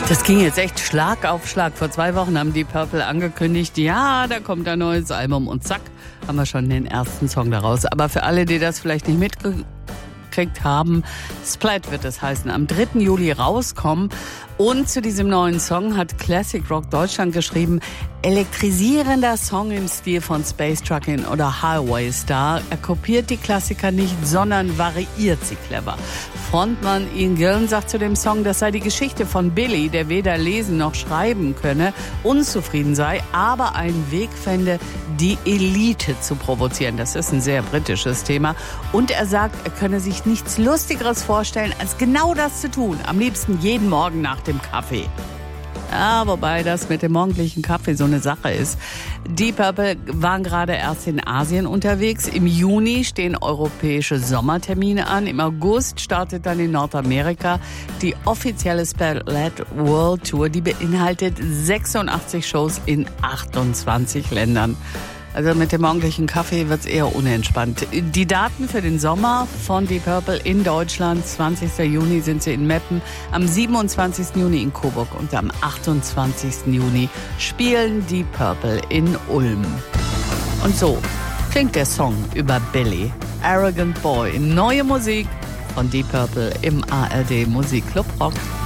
Das ging jetzt echt Schlag auf Schlag. Vor 2 Wochen haben Deep Purple angekündigt, ja, da kommt ein neues Album und zack, haben wir schon den ersten Song daraus. Aber für alle, die das vielleicht nicht mitgekriegt haben, Splat wird es heißen, am 3. Juli rauskommen. Und zu diesem neuen Song hat Classic Rock Deutschland geschrieben, elektrisierender Song im Stil von Space Truckin' oder Highway Star. Er kopiert die Klassiker nicht, sondern variiert sie clever. Frontmann Ian Gillan sagt zu dem Song, das sei die Geschichte von Billy, der weder lesen noch schreiben könne, unzufrieden sei, aber einen Weg fände, die Elite zu provozieren. Das ist ein sehr britisches Thema. Und er sagt, er könne sich nichts Lustigeres vorstellen, als genau das zu tun. Am liebsten jeden Morgen nach dem Kaffee. Ja, wobei das mit dem morgendlichen Kaffee so eine Sache ist. Deep Purple waren gerade erst in Asien unterwegs. Im Juni stehen europäische Sommertermine an. Im August startet dann in Nordamerika die offizielle Splat World Tour. Die beinhaltet 86 Shows in 28 Ländern. Also mit dem morgendlichen Kaffee wird's eher unentspannt. Die Daten für den Sommer von Deep Purple in Deutschland, 20. Juni sind sie in Meppen, am 27. Juni in Coburg und am 28. Juni spielen Deep Purple in Ulm. Und so klingt der Song über Billy, Arrogant Boy. Neue Musik von Deep Purple im ARD Musikclub Rock.